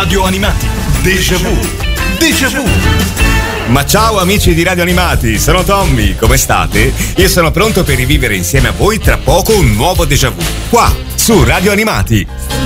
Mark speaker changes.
Speaker 1: Radio Animati. Déjà vu. Déjà vu.
Speaker 2: Ma ciao amici di Radio Animati, sono Tommy, come state? Io sono pronto per rivivere insieme a voi tra poco un nuovo déjà vu, qua, su Radio Animati.